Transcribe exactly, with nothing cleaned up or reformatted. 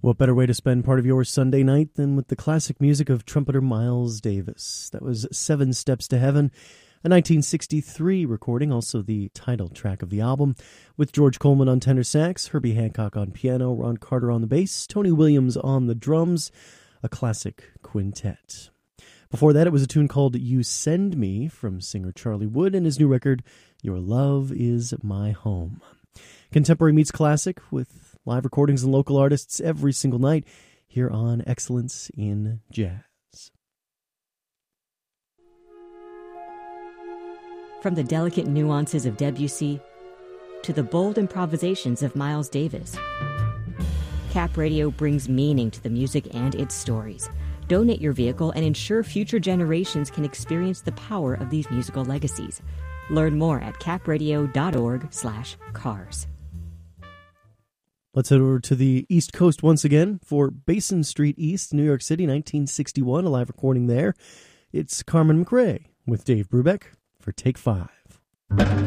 What better way to spend part of your Sunday night than with the classic music of trumpeter Miles Davis? That was Seven Steps to Heaven, a nineteen sixty-three recording, also the title track of the album, with George Coleman on tenor sax, Herbie Hancock on piano, Ron Carter on the bass, Tony Williams on the drums, a classic quintet. Before that, it was a tune called You Send Me from singer Charlie Wood and his new record, Your Love Is My Home. Contemporary meets classic with live recordings and local artists every single night here on Excellence in Jazz. From the delicate nuances of Debussy to the bold improvisations of Miles Davis, Cap Radio brings meaning to the music and its stories. Donate your vehicle and ensure future generations can experience the power of these musical legacies. Learn more at capradio.org slash cars. Let's head over to the East Coast once again for Basin Street East, New York City, nineteen sixty-one, a live recording there. It's Carmen McRae with Dave Brubeck for Take Five.